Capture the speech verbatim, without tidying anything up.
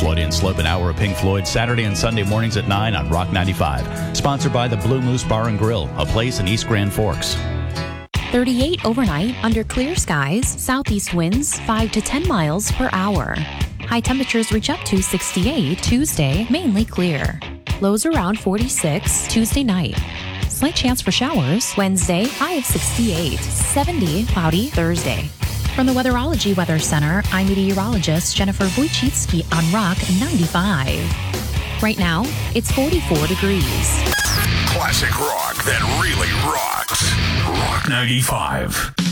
Freudian Slope, an hour of Pink Floyd, Saturday and Sunday mornings at nine on Rock ninety-five. Sponsored by the Blue Moose Bar and Grill, a place in East Grand Forks. thirty-eight overnight under clear skies, southeast winds five to ten miles per hour. High temperatures reach up to sixty-eight Tuesday, mainly clear. Lows around forty-six Tuesday night. Slight chance for showers Wednesday, high of sixty-eight, seventy cloudy Thursday. From the Weatherology Weather Center, I'm meteorologist Jennifer Wojcicki on Rock ninety-five. Right now, it's forty-four degrees. Classic rock that really rocks. Rock ninety-five.